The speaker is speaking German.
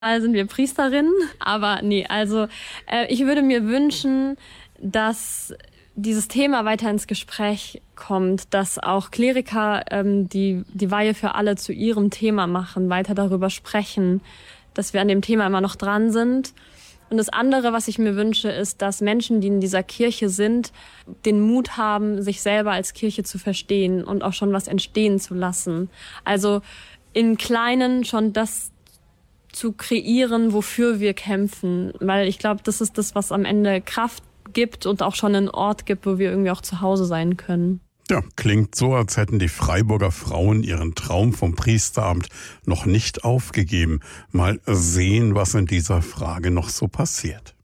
sind wir Priesterinnen. Aber nee, also ich würde mir wünschen, dass dieses Thema weiter ins Gespräch kommt, dass auch Kleriker die Weihe für alle zu ihrem Thema machen, weiter darüber sprechen, dass wir an dem Thema immer noch dran sind. Und das andere, was ich mir wünsche, ist, dass Menschen, die in dieser Kirche sind, den Mut haben, sich selber als Kirche zu verstehen und auch schon was entstehen zu lassen. Also im Kleinen schon das zu kreieren, wofür wir kämpfen. Weil ich glaube, das ist das, was am Ende Kraft gibt und auch schon einen Ort gibt, wo wir irgendwie auch zu Hause sein können. Ja, klingt so, als hätten die Freiburger Frauen ihren Traum vom Priesteramt noch nicht aufgegeben. Mal sehen, was in dieser Frage noch so passiert.